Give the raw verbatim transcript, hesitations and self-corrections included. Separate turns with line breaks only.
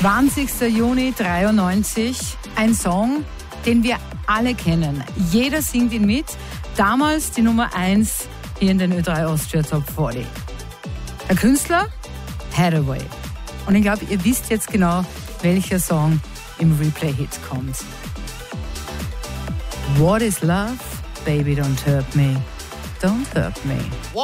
zwanzigster Juni dreiundneunzig. Ein Song, den wir alle kennen. Jeder singt ihn mit. Damals die Nummer eins hier in den Ö drei Austria Top vierzig. Der Künstler? Hathaway. Und ich glaube, ihr wisst jetzt genau, welcher Song im Replay-Hit kommt. What is love? Baby, don't hurt me. Don't hurt me.